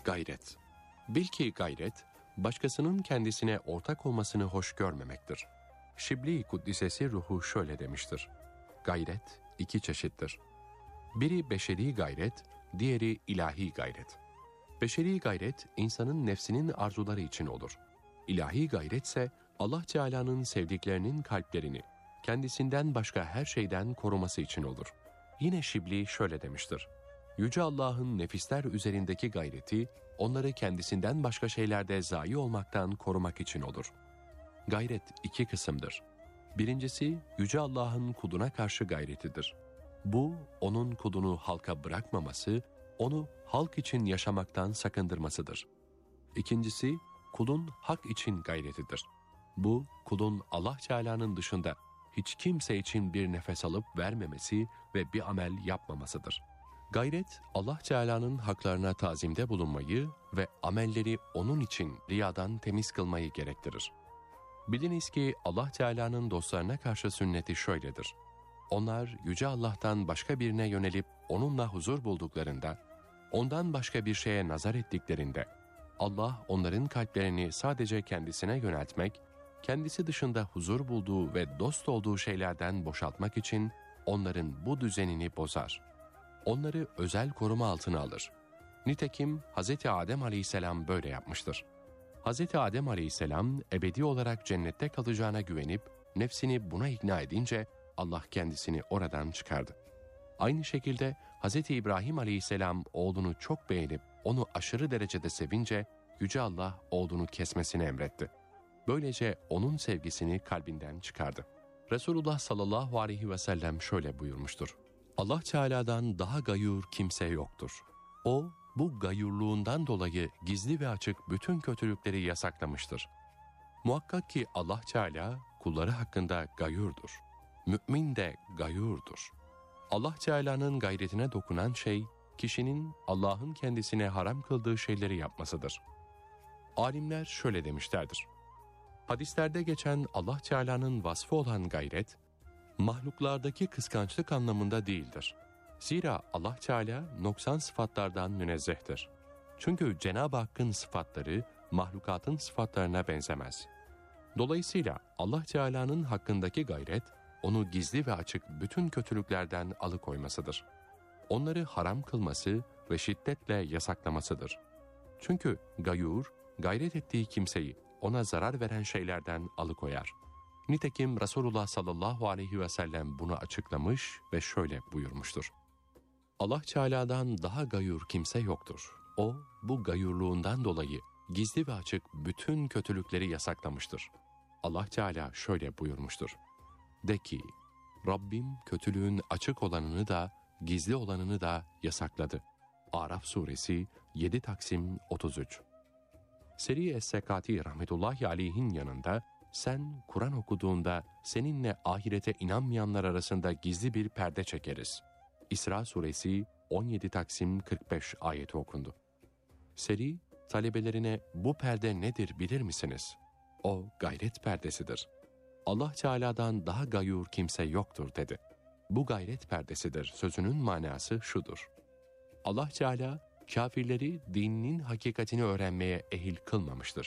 Gayret. Bil ki gayret, başkasının kendisine ortak olmasını hoş görmemektir. Şibli Kuddisesi ruhu şöyle demiştir: Gayret iki çeşittir. Biri beşeri gayret, diğeri ilahi gayret. Beşeri gayret, insanın nefsinin arzuları için olur. İlahi gayretse, Allah Teala'nın sevdiklerinin kalplerini, kendisinden başka her şeyden koruması için olur. Yine Şibli şöyle demiştir: Yüce Allah'ın nefisler üzerindeki gayreti, onları kendisinden başka şeylerde zayi olmaktan korumak için olur. Gayret iki kısımdır. Birincisi, Yüce Allah'ın kuluna karşı gayretidir. Bu, onun kulunu halka bırakmaması, onu halk için yaşamaktan sakındırmasıdır. İkincisi, kulun hak için gayretidir. Bu, kulun Allah Teala'nın dışında hiç kimse için bir nefes alıp vermemesi ve bir amel yapmamasıdır. Gayret, Allah Teala'nın haklarına tazimde bulunmayı ve amelleri onun için riyadan temiz kılmayı gerektirir. Biliniz ki Allah Teala'nın dostlarına karşı sünneti şöyledir: Onlar Yüce Allah'tan başka birine yönelip onunla huzur bulduklarında, ondan başka bir şeye nazar ettiklerinde, Allah onların kalplerini sadece kendisine yöneltmek, kendisi dışında huzur bulduğu ve dost olduğu şeylerden boşaltmak için onların bu düzenini bozar. Onları özel koruma altına alır. Nitekim Hz. Adem Aleyhisselam böyle yapmıştır. Hz. Adem Aleyhisselam ebedi olarak cennette kalacağına güvenip nefsini buna ikna edince Allah kendisini oradan çıkardı. Aynı şekilde Hz. İbrahim Aleyhisselam oğlunu çok beğenip onu aşırı derecede sevince Yüce Allah oğlunu kesmesini emretti. Böylece onun sevgisini kalbinden çıkardı. Resulullah sallallahu aleyhi ve sellem şöyle buyurmuştur: Allah Teala'dan daha gayur kimse yoktur. O, bu gayurluğundan dolayı gizli ve açık bütün kötülükleri yasaklamıştır. Muhakkak ki Allah Teala kulları hakkında gayurdur. Mümin de gayurdur. Allah Teala'nın gayretine dokunan şey, kişinin Allah'ın kendisine haram kıldığı şeyleri yapmasıdır. Alimler şöyle demişlerdir: Hadislerde geçen Allah Teala'nın vasfı olan gayret, mahluklardaki kıskançlık anlamında değildir. Zira Allah Teala noksan sıfatlardan münezzehtir. Çünkü Cenab-ı Hakk'ın sıfatları mahlukatın sıfatlarına benzemez. Dolayısıyla Allah Teala'nın hakkındaki gayret, onu gizli ve açık bütün kötülüklerden alıkoymasıdır. Onları haram kılması ve şiddetle yasaklamasıdır. Çünkü gayur, gayret ettiği kimseyi ona zarar veren şeylerden alıkoyar. Nitekim Resulullah sallallahu aleyhi ve sellem bunu açıklamış ve şöyle buyurmuştur: Allah Teala'dan daha gayur kimse yoktur. O, bu gayurluğundan dolayı gizli ve açık bütün kötülükleri yasaklamıştır. Allah Teala şöyle buyurmuştur: De ki, Rabbim kötülüğün açık olanını da gizli olanını da yasakladı. Araf suresi 7 Taksim 33. Seri Es-Sekati rahmetullahi aleyhin yanında, sen Kur'an okuduğunda seninle ahirete inanmayanlar arasında gizli bir perde çekeriz. İsra suresi 17 Taksim 45 ayeti okundu. Seri, talebelerine bu perde nedir bilir misiniz? O gayret perdesidir. Allah Teala'dan daha gayur kimse yoktur dedi. Bu gayret perdesidir sözünün manası şudur: Allah Teala kafirleri dininin hakikatini öğrenmeye ehil kılmamıştır.